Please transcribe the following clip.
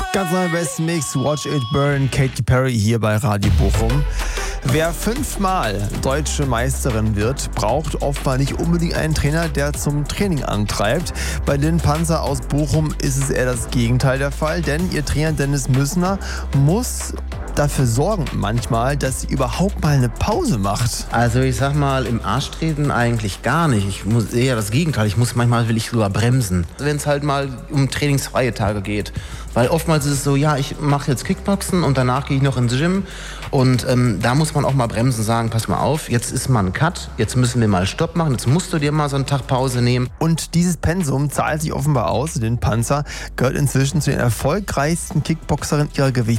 Ganz neuer Best Mix, Watch It Burn, Katy Perry hier bei Radio Bochum. Wer 5-mal deutsche Meisterin wird, braucht oftmals nicht unbedingt einen Trainer, der zum Training antreibt. Bei Lynn Panzer aus Bochum ist es eher das Gegenteil der Fall, denn ihr Trainer Dennis Müssner muss dafür sorgen manchmal, dass sie überhaupt mal eine Pause macht. Also ich sag mal, im Arsch treten eigentlich gar nicht. Ich muss eher das Gegenteil. Manchmal will ich sogar bremsen, wenn es halt mal um trainingsfreie Tage geht. Weil oftmals ist es so, ja, ich mache jetzt Kickboxen und danach gehe ich noch ins Gym. Und da muss man auch mal bremsen, sagen, pass mal auf, jetzt ist mal ein Cut, jetzt müssen wir mal Stopp machen, jetzt musst du dir mal so einen Tag Pause nehmen. Und dieses Pensum zahlt sich offenbar aus. Lynn Panzer gehört inzwischen zu den erfolgreichsten Kickboxerinnen ihrer